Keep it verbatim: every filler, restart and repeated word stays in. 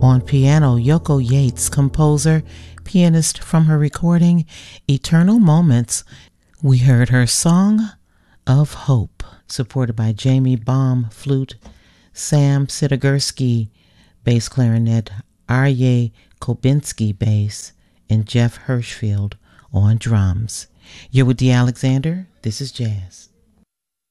On piano, Yoko Yates, composer, pianist from her recording Eternal Moments, we heard her Song of Hope, supported by Jamie Baum, flute, Sam Sidogursky, bass clarinet, Arye Kobinski, bass, and Jeff Hirschfield on drums. You're with Dee Alexander. This is Jazz.